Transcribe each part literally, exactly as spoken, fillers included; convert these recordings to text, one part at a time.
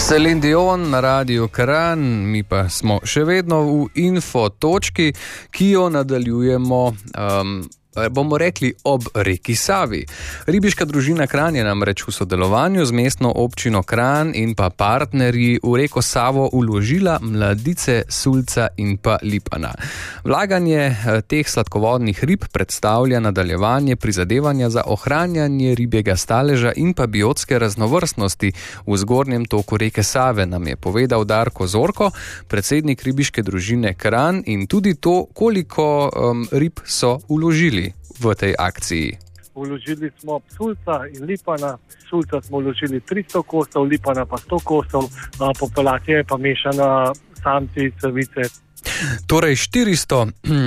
Celine Dion na Radiu Kranj, mi pa smo še vedno v info točki, ki jo nadaljujemo, um, bomo rekli, ob reki Savi. Ribiška družina Kranj je namreč v sodelovanju z mestno občino Kranj in pa partnerji v reko Savo vložila mladice sulca in pa lipana. Vlaganje teh sladkovodnih rib predstavlja nadaljevanje prizadevanja za ohranjanje ribjega staleža in pa biotske raznovrstnosti v zgornjem toku reke Save, nam je povedal Darko Zorko, predsednik ribiške družine Kranj, in tudi to, koliko um, rib so vložili v tej akciji. Vložili smo sulca in lipana. Sulca smo vložili tristo kosov, lipana pa sto kosov, populacija je pa mešana samci, crvice. Torej štiristo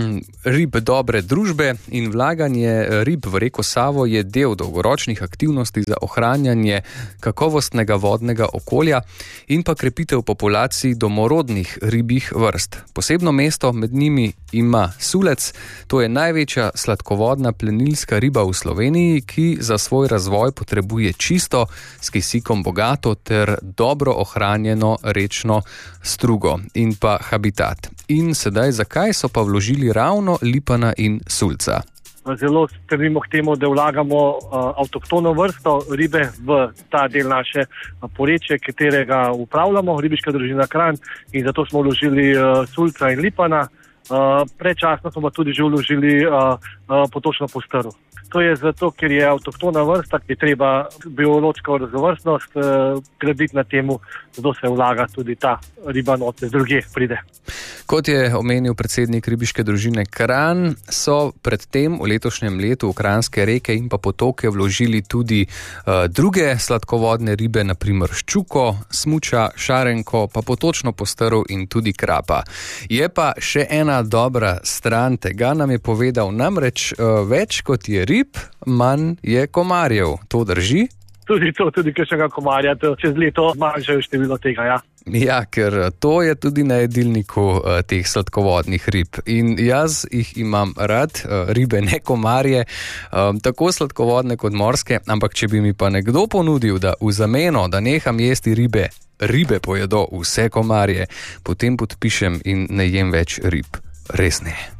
rib dobre družbe in vlaganje rib v reko Savo je del dolgoročnih aktivnosti za ohranjanje kakovostnega vodnega okolja in pa krepitev populacij domorodnih ribjih vrst. Posebno mesto med njimi ima sulec, to je največja sladkovodna plenilska riba v Sloveniji, ki za svoj razvoj potrebuje čisto, s kisikom bogato ter dobro ohranjeno rečno strugo in pa habitat. In sedaj, zakaj so pa vložili ravno lipana in sulca? Zelo stremimo k temu, da vlagamo uh, avtohtono vrsto ribe v ta del naše uh, porečje, katerega upravljamo, ribiška družina Kranj, in zato smo vložili uh, sulca in lipana. Uh, predčasno smo pa tudi že vložili uh, uh, potočno postrv. To je zato, ker je avtohtona vrsta, ki je treba biološko raznovrstnost uh, graditi na temu, zato se vlaga tudi ta riba note, druge pride. Kot je omenil predsednik ribiške družine Kranj, so predtem v letošnjem letu v kranjske reke in pa potoke vložili tudi uh, druge sladkovodne ribe, naprimer ščuko, smuča, šarenko, pa potočno postrv in tudi krapa. Je pa še ena dobra stran tega, nam je povedal, namreč uh, več kot je rib, manj je komarjev. To drži? Tudi to, tudi kakšnega komarja, to čez leto manjšajo število tega, ja. Ja, ker to je tudi na jedilniku uh, teh sladkovodnih rib. In jaz jih imam rad, uh, ribe, ne komarje, um, tako sladkovodne kot morske, ampak če bi mi pa nekdo ponudil, da v zameno, da neham jesti ribe, ribe pojedo vse komarje, potem podpišem in ne jem več rib. Res ne.